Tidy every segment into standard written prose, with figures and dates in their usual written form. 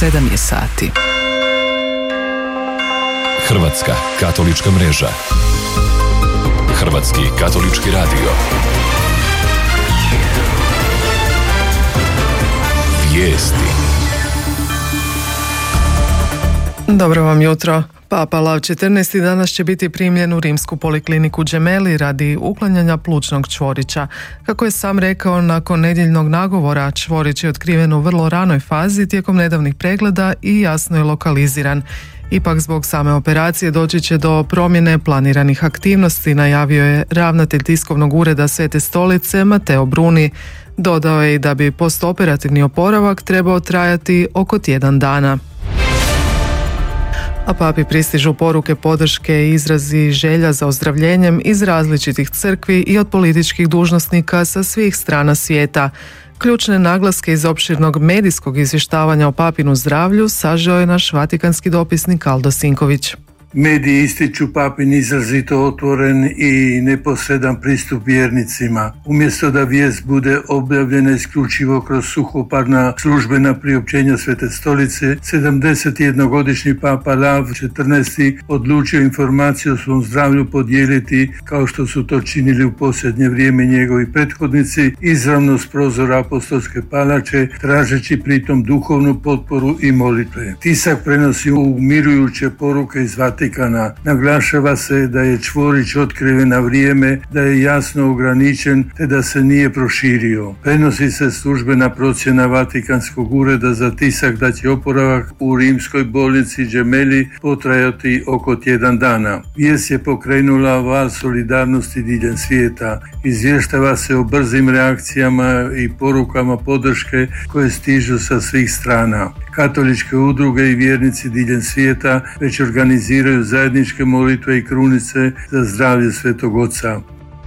7 je sati. Hrvatska katolička mreža. Hrvatski katolički radio. Vijesti. Dobro vam jutro. Papa Lav XIV danas će biti primljen u rimsku polikliniku Gemelli radi uklanjanja plućnog čvorića. Kako je sam rekao, nakon nedjeljnog nagovora čvorić je otkriven u vrlo ranoj fazi tijekom nedavnih pregleda i jasno je lokaliziran. Ipak zbog same operacije doći će do promjene planiranih aktivnosti, najavio je ravnatelj tiskovnog ureda Svete stolice Matteo Bruni. Dodao je i da bi postoperativni oporavak trebao trajati oko tjedan dana. A papi pristižu poruke podrške i izrazi želja za ozdravljenjem iz različitih crkvi i od političkih dužnosnika sa svih strana svijeta. Ključne naglaske iz opširnog medijskog izvještavanja o papinu zdravlju sažeo je naš vatikanski dopisnik Aldo Sinković. Mediji ističu papin izrazito otvoren i neposredan pristup vjernicima. Umjesto da vijest bude objavljena isključivo kroz suhoparna službena priopćenja Svete stolice, 71-godišnji papa Lav XIV odlučio informaciju o svom zdravlju podijeliti, kao što su to činili u posljednje vrijeme njegovi prethodnici, izravno s prozora apostolske palače, tražeći pritom duhovnu potporu i molitve. Tisak prenosi umirujuće poruke iz Vatikana. Naglašava se da je čvorić otkriven na vrijeme, da je jasno ograničen te da se nije proširio. Prenosi se službena procjena Vatikanskog ureda za tisak da će oporavak u rimskoj bolnici Gemelli potrajati oko tjedan dana. Vijest je pokrenula val solidarnosti diljem svijeta. Izvještava se o brzim reakcijama i porukama podrške koje stižu sa svih strana. Katoličke udruge i vjernici diljem svijeta već organiziraju zajedničke molitve i krunice za zdravlje Svetog Oca.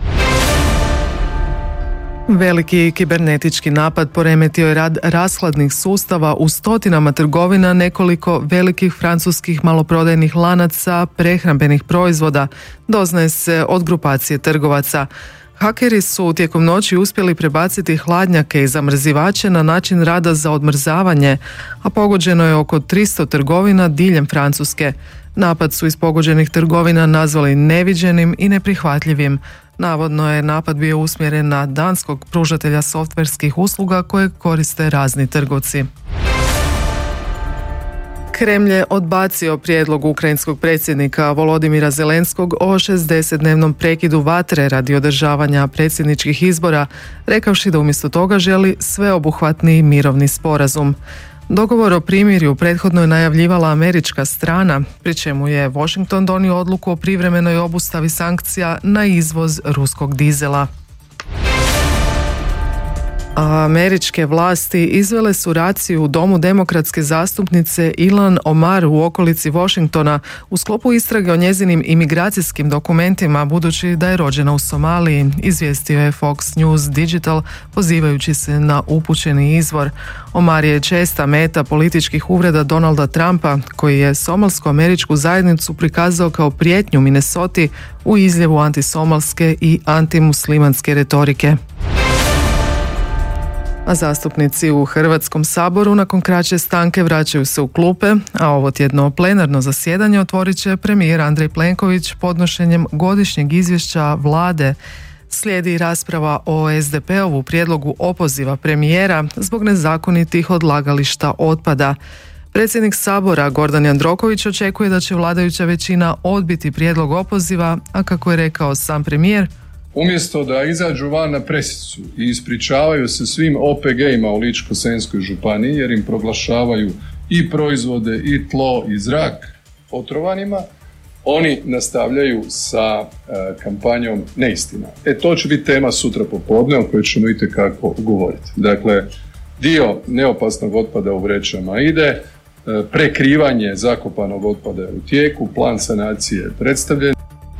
Veliki kibernetički napad poremetio je rad rashladnih sustava u stotinama trgovina nekoliko velikih francuskih maloprodajnih lanaca prehrambenih proizvoda, doznaje se od grupacije trgovaca. Hakeri su tijekom noći uspjeli prebaciti hladnjake i zamrzivače na način rada za odmrzavanje, a pogođeno je oko 300 trgovina diljem Francuske. Napad su iz pogođenih trgovina nazvali neviđenim i neprihvatljivim. Navodno je napad bio usmjeren na danskog pružatelja softverskih usluga koje koriste razni trgovci. Kremlj je odbacio prijedlog ukrajinskog predsjednika Volodimira Zelenskog o 60-dnevnom prekidu vatre radi održavanja predsjedničkih izbora, rekavši da umjesto toga želi sveobuhvatni mirovni sporazum. Dogovor o primirju prethodno je najavljivala američka strana, pri čemu je Washington donio odluku o privremenoj obustavi sankcija na izvoz ruskog dizela. Američke vlasti izvele su raciju u domu demokratske zastupnice Ilhan Omar u okolici Washingtona u sklopu istrage o njezinim imigracijskim dokumentima, budući da je rođena u Somaliji, izvijestio je Fox News Digital pozivajući se na upućeni izvor. Omar je česta meta političkih uvreda Donalda Trumpa, koji je somalsko-američku zajednicu prikazao kao prijetnju Minnesoti u izljevu antisomalske i antimuslimanske retorike. A zastupnici u Hrvatskom saboru nakon kraće stanke vraćaju se u klupe, a ovo tjedno plenarno zasjedanje otvorit će premijer Andrej Plenković podnošenjem godišnjeg izvješća vlade. Slijedi rasprava o SDP-ovu prijedlogu opoziva premijera zbog nezakonitih odlagališta otpada. Predsjednik Sabora Gordan Jandroković očekuje da će vladajuća većina odbiti prijedlog opoziva, a kako je rekao sam premijer, umjesto da izađu van na presicu i ispričavaju se svim OPG-ima u Ličko-senjskoj županiji jer im proglašavaju i proizvode i tlo i zrak otrovanima, oni nastavljaju sa kampanjom neistina. To će biti tema sutra popodne o kojoj ćemo itekako govoriti. Dakle, dio neopasnog otpada u vrećama ide, prekrivanje zakopanog otpada je u tijeku, plan sanacije je predstavljen.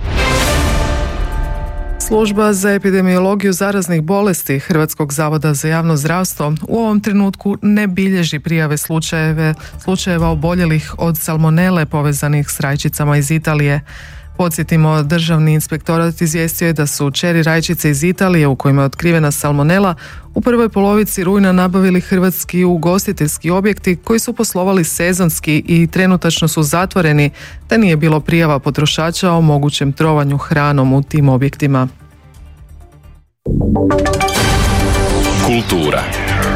Služba za epidemiologiju zaraznih bolesti Hrvatskog zavoda za javno zdravstvo u ovom trenutku ne bilježi prijave slučajeva oboljelih od salmonele povezanih s rajčicama iz Italije. Podsjetimo, Državni inspektorat izvijestio je da su čeri rajčice iz Italije u kojima je otkrivena salmonela u prvoj polovici rujna nabavili hrvatski ugostiteljski objekti koji su poslovali sezonski i trenutačno su zatvoreni, te nije bilo prijava potrošača o mogućem trovanju hranom u tim objektima. Kultura.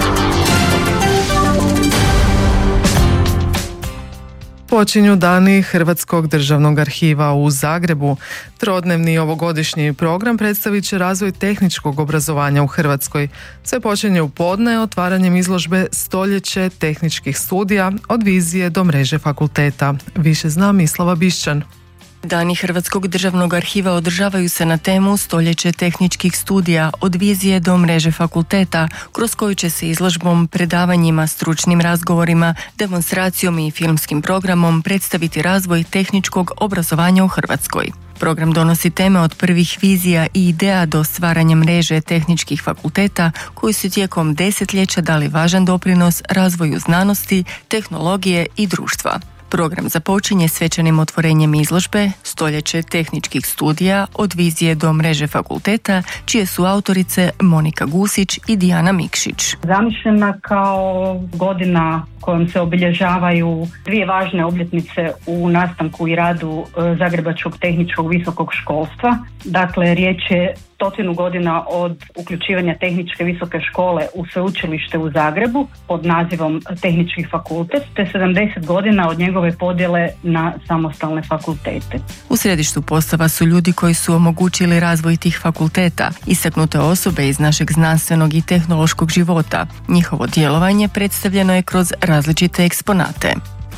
Počinju dani Hrvatskog državnog arhiva u Zagrebu. Trodnevni ovogodišnji program predstavit će razvoj tehničkog obrazovanja u Hrvatskoj. Sve počinje u podne otvaranjem izložbe Stoljeće tehničkih studija od vizije do mreže fakulteta. Više zna Mislava Bišćan. Dani Hrvatskog državnog arhiva održavaju se na temu Stoljeće tehničkih studija od vizije do mreže fakulteta, kroz koju će se izložbom, predavanjima, stručnim razgovorima, demonstracijom i filmskim programom predstaviti razvoj tehničkog obrazovanja u Hrvatskoj. Program donosi teme od prvih vizija i ideja do stvaranja mreže tehničkih fakulteta koji su tijekom desetljeća dali važan doprinos razvoju znanosti, tehnologije i društva. Program započinje svečanim otvorenjem izložbe Stoljeće tehničkih studija od vizije do mreže fakulteta, čije su autorice Monika Gusić i Dijana Mikšić. Zamišljena kao godina kojom se obilježavaju dvije važne obljetnice u nastanku i radu Zagrebačkog tehničkog visokog školstva. Dakle, riječ je 100 godina od uključivanja tehničke visoke škole u sveučilište u Zagrebu pod nazivom Tehnički fakultet, te 70 godina od njegove podjele na samostalne fakultete. U središtu postava su ljudi koji su omogućili razvoj tih fakulteta, istaknute osobe iz našeg znanstvenog i tehnološkog života. Njihovo djelovanje predstavljeno je kroz različite eksponate.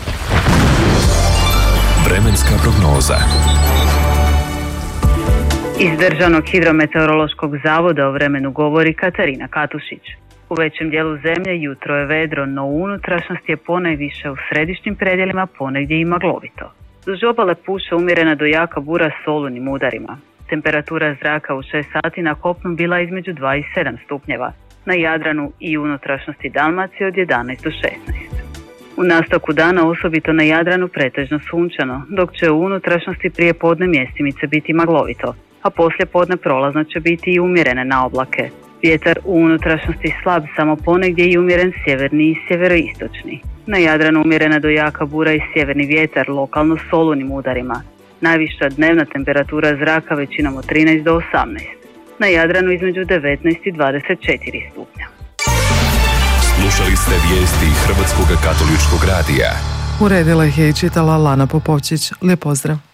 Vremenska prognoza. Iz Državnog hidrometeorološkog zavoda o vremenu govori Katarina Katušić. U većem dijelu zemlje jutro je vedro, no u unutrašnjosti je ponajviše u središnjim predjelima ponegdje i maglovito. Duž obale puše umjerena do jaka bura s olunim udarima. Temperatura zraka u 6 sati na kopnu bila između 2 i 7 stupnjeva, na Jadranu i unutrašnjosti Dalmacije od 11 do 16. U nastavku dana osobito na Jadranu pretežno sunčano, dok će u unutrašnjosti prije podne mjestimice biti maglovito, a poslije podne prolazno će biti i umjerene na oblake. Vjetar u unutrašnjosti slab, samo ponegdje i umjeren sjeverni i sjeveroistočni. Na Jadranu umjerena do jaka bura i sjeverni vjetar, lokalno s olunim udarima. Najviša dnevna temperatura zraka većinom od 13 do 18. Na Jadranu između 19 i 24 stupnja. Slušali ste vijesti Hrvatskog katoličkog radija. Uredila ih je i čitala Lana Popovčić. Lijep pozdrav.